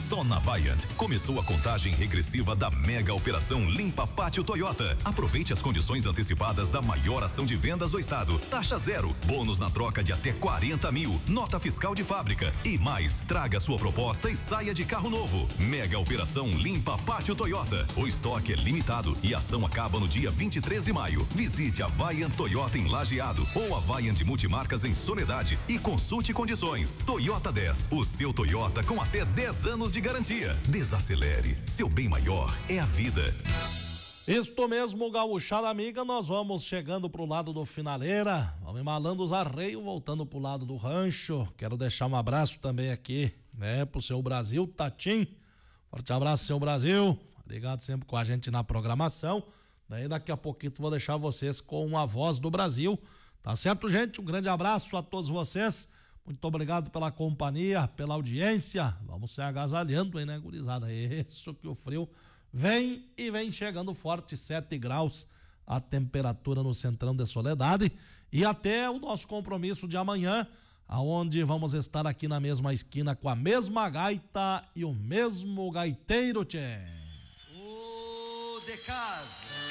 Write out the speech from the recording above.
Só na Vaiant começou a contagem regressiva da mega operação Limpa Pátio Toyota. Aproveite as condições antecipadas da maior ação de vendas do estado. Taxa zero, bônus na troca de até 40 mil, nota fiscal de fábrica e mais. Traga sua proposta e saia de carro novo. Mega operação Limpa Pátio Toyota. O estoque é limitado e a ação acaba no dia 23 de maio. Visite a Vaiant Toyota em Lajeado ou a Vaiant Multimarcas em Soledade e consulte condições. Toyota 10, o seu Toyota com até 10 anos de garantia. Desacelere, seu bem maior é a vida. Isto mesmo, gauchada amiga, nós vamos chegando pro lado do Finaleira, vamos embalando os arreios, voltando pro lado do rancho. Quero deixar um abraço também aqui, né, pro seu Brasil, Tatim. Forte abraço, seu Brasil, ligado sempre com a gente na programação. Daí daqui a pouquinho vou deixar vocês com a voz do Brasil. Tá certo, gente? Um grande abraço a todos vocês. Muito obrigado pela companhia, pela audiência. Vamos se agasalhando aí, né, gurizada? Isso que o frio vem e vem chegando forte, 7 graus a temperatura no Centrão de Soledade. E até o nosso compromisso de amanhã, aonde vamos estar aqui na mesma esquina com a mesma gaita e o mesmo gaiteiro, tchê. O de casa.